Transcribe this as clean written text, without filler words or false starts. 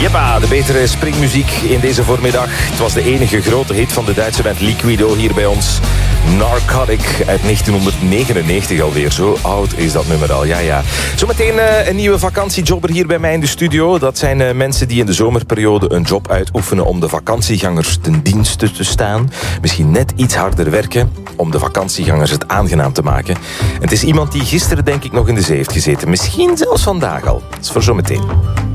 Jeppa, de betere springmuziek in deze voormiddag. Het was de enige grote hit van de Duitse band Liquido hier bij ons. Narcotic uit 1999 alweer. Zo oud is dat nummer al, ja. Zometeen een nieuwe vakantiejobber hier bij mij in de studio. Dat zijn mensen die in de zomerperiode een job uitoefenen om de vakantiegangers ten dienste te staan. Misschien net iets harder werken om de vakantiegangers het aangenaam te maken. En het is iemand die gisteren denk ik nog in de zee heeft gezeten. Misschien zelfs vandaag al. Dat is voor zometeen.